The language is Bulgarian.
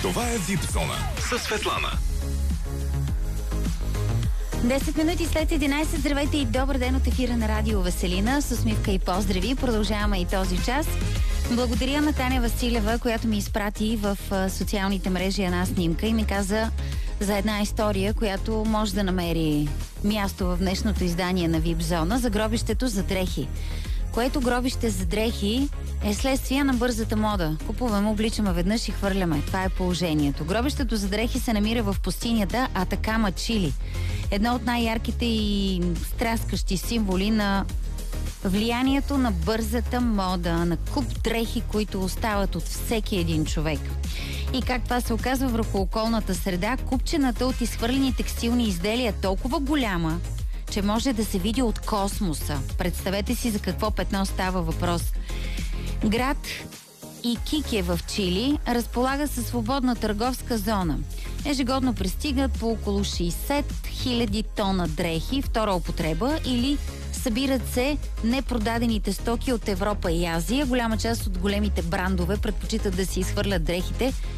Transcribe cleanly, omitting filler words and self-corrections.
Това е VIP Зона със Светлана. 10 минути след 11. Здравейте и добър ден от ефира на Радио Веселина. С усмивка и поздрави. Продължаваме и този час. Благодаря на Таня Василева, която ми изпрати в социалните мрежи една снимка и ми каза за една история, която може да намери място в днешното издание на VIP Зона за гробището за дрехи. Което гробище за дрехи е следствие на бързата мода. Купуваме, обличаме веднъж и хвърляме. Това е положението. Гробището за дрехи се намира в пустинята Атакама, Чили. Едно от най-ярките и стряскащи символи на влиянието на бързата мода, на куп дрехи, които остават от всеки един човек. И как това се оказва върху околната среда, купчената от изхвърлени текстилни изделия е толкова голяма, че може да се види от космоса. Представете си за какво петно става въпрос. Град Икике в Чили разполага със свободна търговска зона. Ежегодно пристигат по около 60 000 тона дрехи, втора употреба, или събират се непродадените стоки от Европа и Азия. Голяма част от големите брандове предпочитат да си изхвърлят дрехите